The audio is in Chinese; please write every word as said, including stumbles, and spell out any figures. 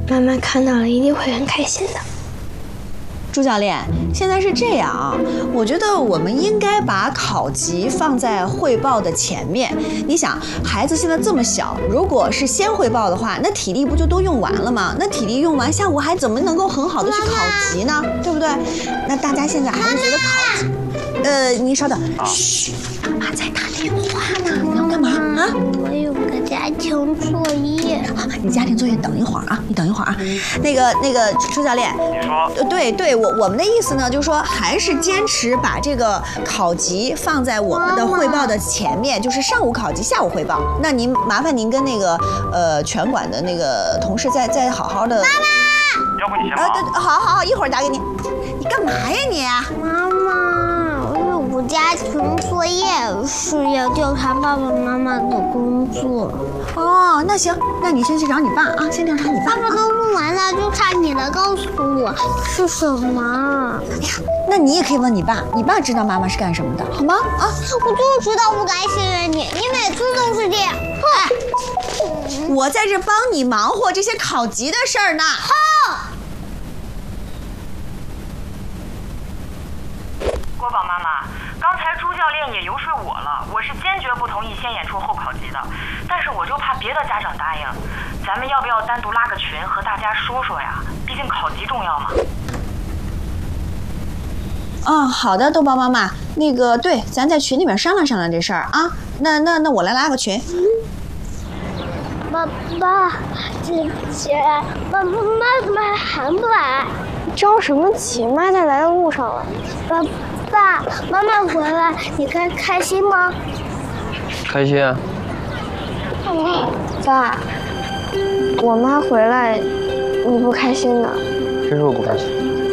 妈妈看到了一定会很开心的。 朱教练，现在是这样啊，我觉得我们应该把考级放在汇报的前面。你想，孩子现在这么小，如果是先汇报的话，那体力不就都用完了吗？那体力用完，下午还怎么能够很好的去考级呢？对不对？那大家现在还是觉得考级，呃，你稍等，嘘，妈妈在打电话呢，你要干嘛啊？ 我有个家庭作业。 啊，你家庭作业等一会儿啊，你等一会儿啊。那个那个朱教练， 你说， 对对，我我们的意思呢，就是说还是坚持把这个考级放在我们的汇报的前面，就是上午考级，下午汇报。那您麻烦您跟那个呃全管的那个同事再再好好的。妈妈， 要不你先忙。 啊，对，好好好，一会儿打给你。你干嘛呀你？ 妈妈，我有个家庭作业是要调查爸爸妈妈的工作。 哦，那行，那你先去找你爸啊，先调查你爸。 爸爸都录完了，就差你了，告诉我是什么。 哎呀，那你也可以问你爸，你爸知道妈妈是干什么的，好吗？啊， 我就知道不该信任你，你每次都是这样。 哎，我在这帮你忙活这些考级的事儿呢。 郭宝妈妈，刚才朱教练也游说我了，我是坚决不同意先演出后考级的，但是我就怕别的家长答应，咱们要不要单独拉个群和大家说说呀？毕竟考级重要嘛。 嗯，好的，豆包妈妈，那个对，咱在群里面商量商量这事儿啊。那那那我来拉个群。 爸爸，姐姐，爸爸妈妈还不来？着什么急？妈在来的路上了。爸爸，妈妈回来，你开开心吗？ 开心啊。 爸，我妈回来，你不开心的？ 谁说我不开心？